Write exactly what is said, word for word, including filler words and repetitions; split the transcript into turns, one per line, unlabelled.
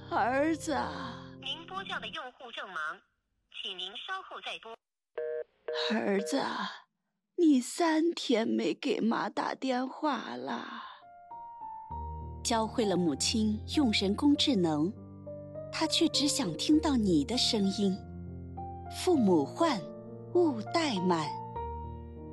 儿子，
您拨叫的用户正忙，请您稍后再拨。
儿子，你三天没给妈打电话了。
教会了母亲用人工智能，她却只想听到你的声音。父母唤，勿怠慢。